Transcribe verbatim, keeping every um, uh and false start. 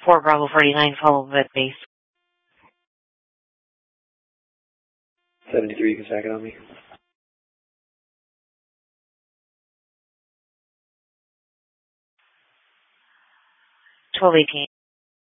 four Bravo forty-nine, follow that base. seventy-three, you can stack it on me. twelve eighteen.